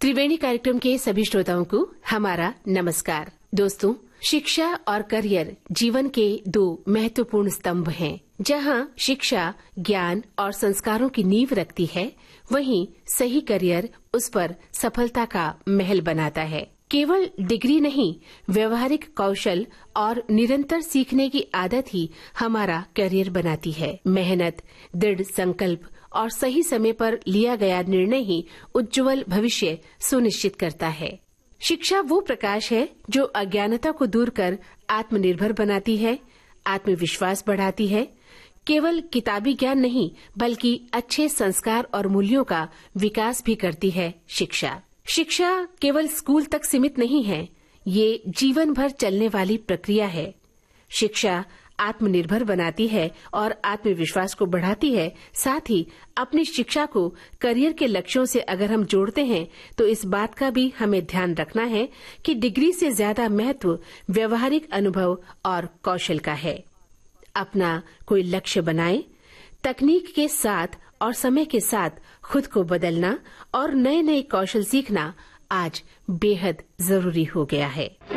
त्रिवेणी कार्यक्रम के सभी श्रोताओं को हमारा नमस्कार। दोस्तों, शिक्षा और करियर जीवन के दो महत्वपूर्ण स्तंभ हैं। जहां शिक्षा ज्ञान और संस्कारों की नींव रखती है, वहीं सही करियर उस पर सफलता का महल बनाता है। केवल डिग्री नहीं, व्यवहारिक कौशल और निरंतर सीखने की आदत ही हमारा करियर बनाती है। मेहनत, दृढ़ संकल्प और सही समय पर लिया गया निर्णय ही उज्जवल भविष्य सुनिश्चित करता है। शिक्षा वो प्रकाश है जो अज्ञानता को दूर कर आत्मनिर्भर बनाती है, आत्मविश्वास बढ़ाती है। केवल किताबी ज्ञान नहीं, बल्कि अच्छे संस्कार और मूल्यों का विकास भी करती है शिक्षा केवल स्कूल तक सीमित नहीं है, ये जीवन भर चलने वाली प्रक्रिया है। शिक्षा आत्मनिर्भर बनाती है और आत्मविश्वास को बढ़ाती है। साथ ही अपनी शिक्षा को करियर के लक्ष्यों से अगर हम जोड़ते हैं, तो इस बात का भी हमें ध्यान रखना है कि डिग्री से ज्यादा महत्व व्यवहारिक अनुभव और कौशल का है। अपना कोई लक्ष्य बनाएं, तकनीक के साथ और समय के साथ खुद को बदलना और नए नए कौशल सीखना आज बेहद जरूरी हो गया है।